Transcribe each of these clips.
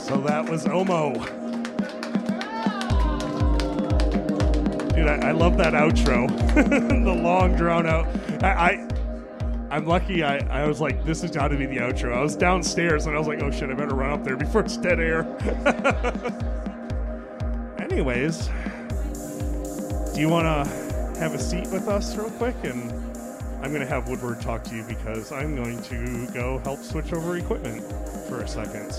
So that was Omo. Dude, I love that outro. The long drawn out. I'm lucky I was like, this has got to be the outro. I was downstairs and I was like, oh shit, I better run up there before it's dead air. Anyways, do you want to have a seat with us real quick? And I'm going to have Woodward talk to you because I'm going to go help switch over equipment for a second.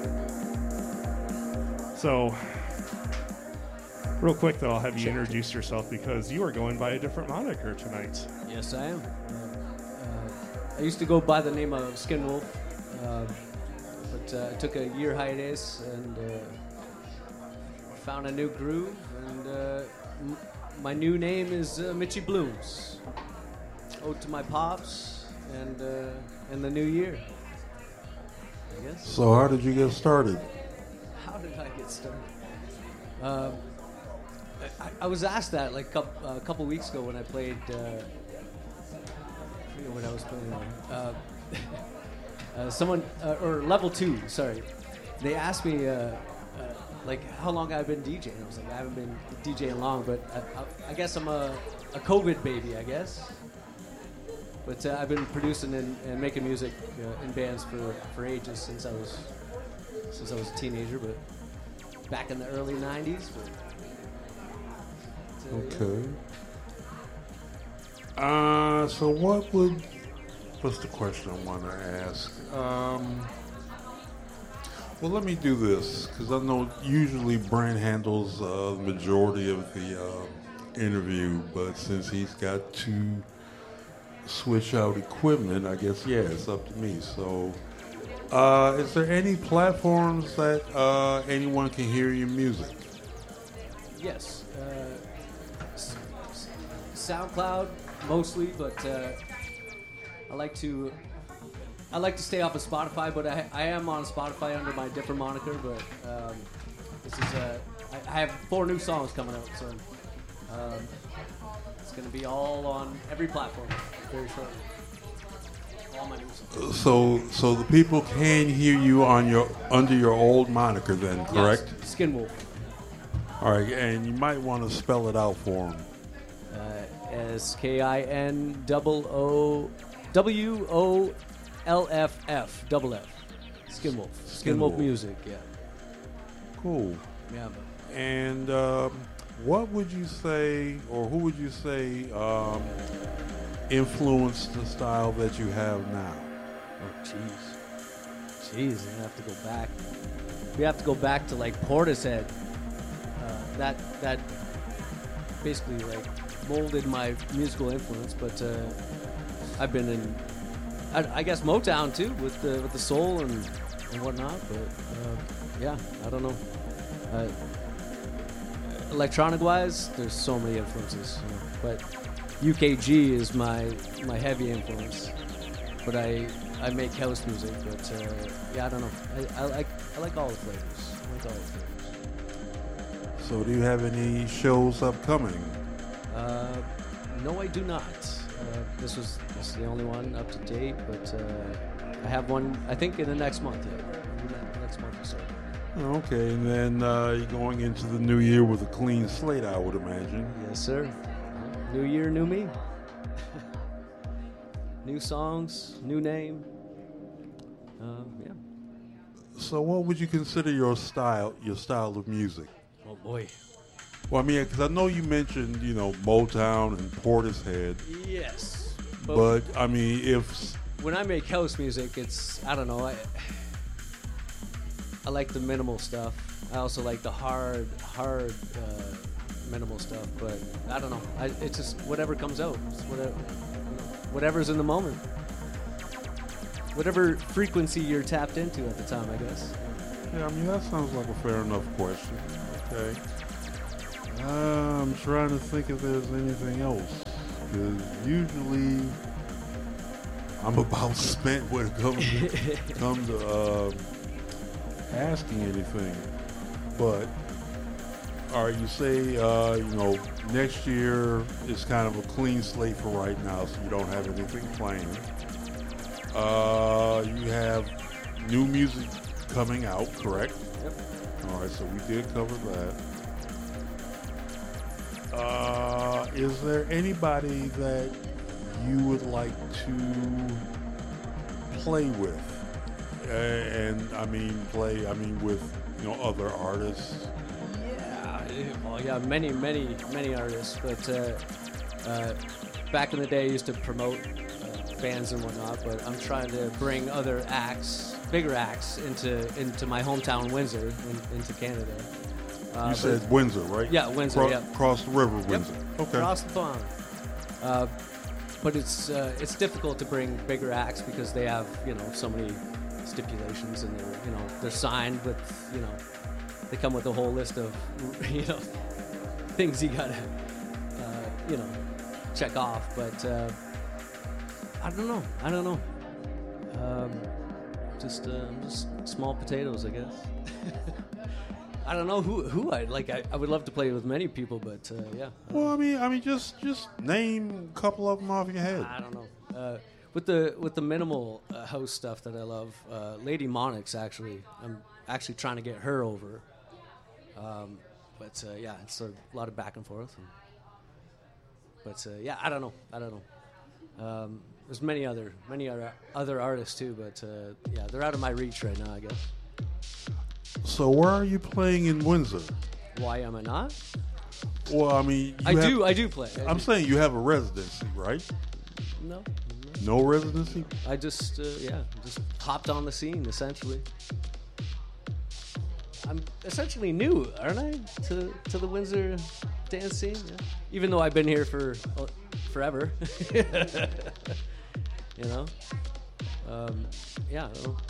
So, real quick though, I'll have you introduce yourself because you are going by a different moniker tonight. Yes, I am. I used to go by the name of Skin Wolf, but I took a year hiatus and found a new groove, and my new name is Mitchie Blooms. Ode to my pops and the new year, I guess. So how did you get started? How did I get started? I was asked that like a couple weeks ago when I played. I forget what I was playing. Someone or Level 2. Sorry, they asked me like how long I've been DJing. I was like, I haven't been DJing long, but I guess I'm a COVID baby, I guess. But I've been producing and making music in bands for ages since I was a teenager, but back in the early '90s. But, okay. Yeah. So what's the question I want to ask? Well, let me do this because I know usually Brent handles the majority of the interview, but since he's got to switch out equipment, I guess, yeah, it's up to me. So, is there any platforms that anyone can hear your music? Yes. SoundCloud mostly, but I like to stay off of Spotify, but I am on Spotify under my different moniker. But this is I have 4 new songs coming out, so it's going to be all on every platform very shortly. All my new songs. So the people can hear you under your old moniker, then, correct? Yes, Skin Wolf. All right, and you might want to spell it out for them. SKINWOLFF double F. Skin Wolf. Skin Wolf Music, yeah. Cool. Yeah. And what would you say, or who would you say influenced the style that you have now? Oh, jeez, I have to go back. We have to go back to like Portishead. That basically like molded my musical influence, but I've been in, I guess Motown too, with the soul and whatnot. But yeah, I don't know. Electronic wise, there's so many influences, but UKG is my heavy influence. But I make house music, but yeah, I don't know. I like all the flavors. So do you have any shows upcoming? No, I do not. This is the only one up to date, but I have one, I think, in the next month. Yeah, next month or so. Okay, and then you're going into the new year with a clean slate, I would imagine. Yes, sir. New year, new me. New songs, new name. Yeah. So what would you consider your style of music? Oh, boy. Well, I mean, because I know you mentioned, Motown and Portishead. Yes. But I mean, when I make house music, it's, I don't know, I like the minimal stuff. I also like the hard minimal stuff. But I don't know. It's just whatever comes out. It's whatever's in the moment. Whatever frequency you're tapped into at the time, I guess. Yeah, I mean, that sounds like a fair enough question. Okay. I'm trying to think if there's anything else. Because usually I'm about spent when it comes to asking anything. But, all right, you say, next year is kind of a clean slate for right now, so you don't have anything planned. You have new music coming out, correct? Yep. All right, so we did cover that. Is there anybody that you would like to play with? And I mean with other artists. Yeah, many artists. But back in the day, I used to promote bands and whatnot. But I'm trying to bring other acts, bigger acts, into my hometown, Windsor, into Canada. You said Windsor, right? Yeah, Windsor. Across the river, Windsor. Yep. Okay. Across the pond. But it's difficult to bring bigger acts because they have so many stipulations, and they're signed with they come with a whole list of things you gotta check off. But I don't know. Just small potatoes, I guess. I don't know who I'd like. I would love to play with many people, but yeah. Well, I mean, just name a couple of them off your head. I don't know. With the minimal house stuff that I love, Lady Monix actually. I'm actually trying to get her over. But yeah, it's a lot of back and forth. But yeah, I don't know. There's many other artists too, but yeah, they're out of my reach right now, I guess. So where are you playing in Windsor? Why am I not? Well, I mean, I do play. I'm saying you have a residency, right? No. No residency? I just hopped on the scene essentially. I'm essentially new, aren't I, to the Windsor dance scene? Yeah. Even though I've been here for forever. Yeah, I don't know.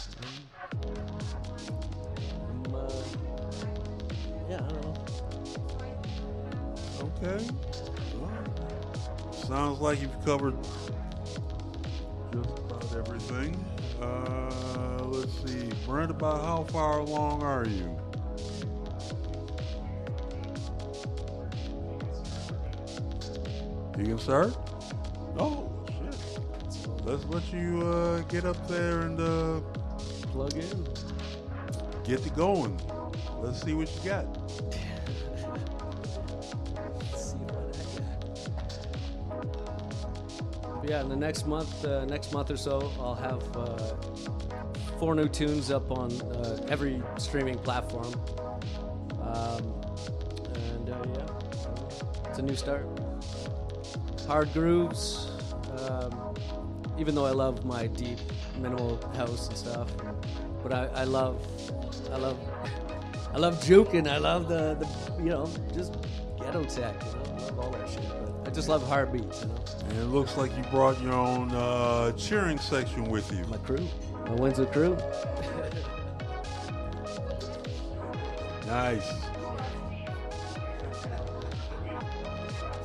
Yeah, I don't know. Okay. Well, sounds like you've covered just about everything. Let's see. Brent, about how far along are you? You can start? Oh, shit. Let's let you get up there and Plug in. get it going. Let's see what you got. Yeah, in the next month or so, I'll have 4 new tunes up on every streaming platform. And yeah, it's a new start. Hard grooves, even though I love my deep minimal house and stuff, but I love juke, I love the just ghetto tech, I love all that shit. But I just love hard beats, And it looks like you brought your own cheering section with you. My crew, my Windsor crew. Nice.